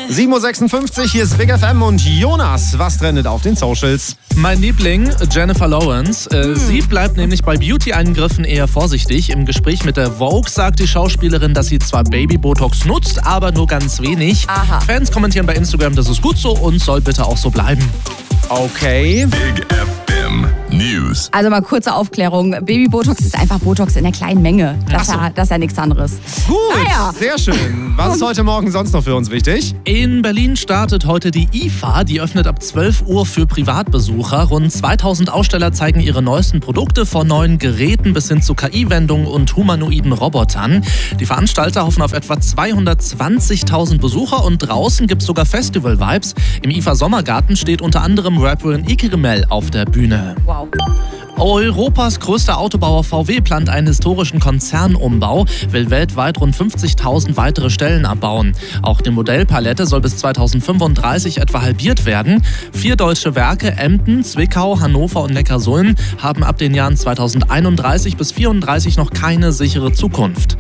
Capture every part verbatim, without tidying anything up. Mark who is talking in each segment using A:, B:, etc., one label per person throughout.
A: sieben Uhr sechsundfünfzig, hier ist Big F M und Jonas. Was trendet auf den Socials?
B: Mein Liebling, Jennifer Lawrence. Äh, hm. Sie bleibt nämlich bei Beauty-Eingriffen eher vorsichtig. Im Gespräch mit der Vogue sagt die Schauspielerin, dass sie zwar Baby-Botox nutzt, aber nur ganz wenig.
C: Aha.
B: Fans kommentieren bei Instagram, das ist gut so und soll bitte auch so bleiben.
A: Okay.
D: Big F M News.
C: Also mal kurze Aufklärung. Baby-Botox ist einfach Botox in der kleinen Menge. Das ist
B: so.
C: ja, das ist ja nichts anderes.
A: Gut,
C: Ah, ja.
A: sehr schön. Was ist heute Morgen sonst noch für uns wichtig?
B: In Berlin startet heute die I F A. Die öffnet ab zwölf Uhr für Privatbesucher. Rund zweitausend Aussteller zeigen ihre neuesten Produkte, von neuen Geräten bis hin zu K I-Wendungen und humanoiden Robotern. Die Veranstalter hoffen auf etwa zweihundertzwanzigtausend Besucher und draußen gibt es sogar Festival-Vibes. Im I F A Sommergarten steht unter anderem Rapperin Ikrimel auf der Bühne.
C: Wow.
B: Europas größter Autobauer V W plant einen historischen Konzernumbau, will weltweit rund fünfzigtausend weitere Stellen abbauen. Auch die Modellpalette soll bis zweitausendfünfunddreißig etwa halbiert werden. Vier deutsche Werke, Emden, Zwickau, Hannover und Neckarsulm, haben ab den Jahren zweitausendeinunddreißig bis vierunddreißig noch keine sichere Zukunft.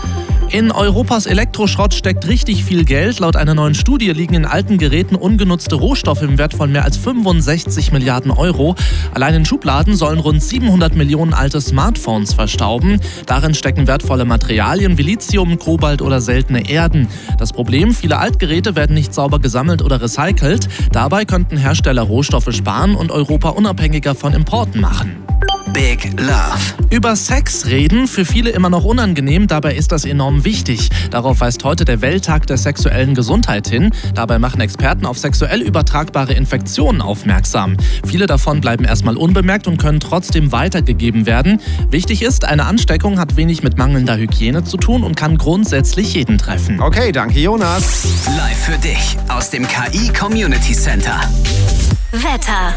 B: In Europas Elektroschrott steckt richtig viel Geld. Laut einer neuen Studie liegen in alten Geräten ungenutzte Rohstoffe im Wert von mehr als fünfundsechzig Milliarden Euro. Allein in Schubladen sollen rund siebenhundert Millionen alte Smartphones verstauben. Darin stecken wertvolle Materialien wie Lithium, Kobalt oder seltene Erden. Das Problem, viele Altgeräte werden nicht sauber gesammelt oder recycelt. Dabei könnten Hersteller Rohstoffe sparen und Europa unabhängiger von Importen machen.
E: Big Love.
B: Über Sex reden, für viele immer noch unangenehm, dabei ist das enorm wichtig. Darauf weist heute der Welttag der sexuellen Gesundheit hin. Dabei machen Experten auf sexuell übertragbare Infektionen aufmerksam. Viele davon bleiben erstmal unbemerkt und können trotzdem weitergegeben werden. Wichtig ist, eine Ansteckung hat wenig mit mangelnder Hygiene zu tun und kann grundsätzlich jeden treffen.
A: Okay, danke Jonas.
E: Live für dich aus dem K I Community Center.
F: Wetter.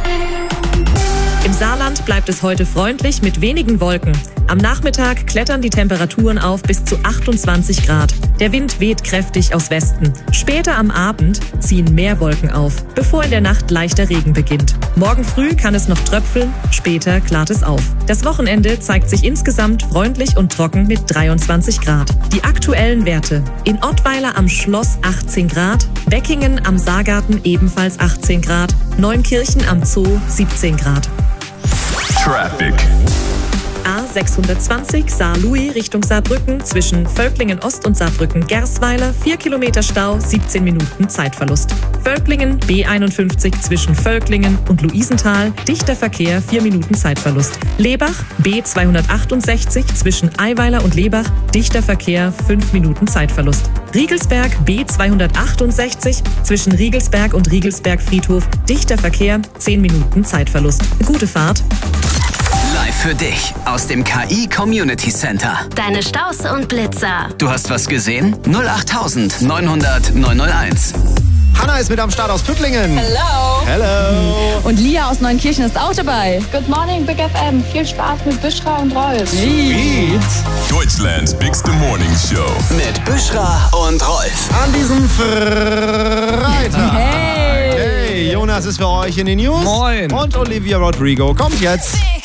G: Im Saarland bleibt es heute freundlich mit wenigen Wolken. Am Nachmittag klettern die Temperaturen auf bis zu achtundzwanzig Grad. Der Wind weht kräftig aus Westen. Später am Abend ziehen mehr Wolken auf, bevor in der Nacht leichter Regen beginnt. Morgen früh kann es noch tröpfeln, später klart es auf. Das Wochenende zeigt sich insgesamt freundlich und trocken mit dreiundzwanzig Grad. Die aktuellen Werte: in Ottweiler am Schloss achtzehn Grad, Beckingen am Saargarten ebenfalls achtzehn Grad, Neunkirchen am Zoo siebzehn Grad.
D: Traffic.
G: A sechshundertzwanzig Saar-Louis Richtung Saarbrücken zwischen Völklingen Ost und Saarbrücken-Gersweiler, vier Kilometer Stau, siebzehn Minuten Zeitverlust. Völklingen B einundfünfzig zwischen Völklingen und Luisenthal, dichter Verkehr, vier Minuten Zeitverlust. Lebach B zweihundertachtundsechzig zwischen Eiweiler und Lebach, dichter Verkehr, fünf Minuten Zeitverlust. Riegelsberg B zweihundertachtundsechzig zwischen Riegelsberg und Riegelsberg-Friedhof, dichter Verkehr, zehn Minuten Zeitverlust. Gute Fahrt.
E: Live für dich aus dem K I Community Center.
F: Deine Staus und Blitzer.
E: Du hast was gesehen? null acht neunhundert neunhunderteins.
A: Hanna ist mit am Start aus Püttlingen.
C: Hello.
A: Hello.
C: Und Lia aus Neunkirchen ist auch dabei.
H: Good morning, Big F M. Viel Spaß mit Büschra und Rolf.
A: Sweet.
D: Deutschlands Bigste Morning Show.
E: Mit Büschra und Rolf.
A: An diesem Freitag.
C: Hey.
A: Hey, Jonas ist für euch in den News.
B: Moin.
A: Und Olivia Rodrigo kommt jetzt.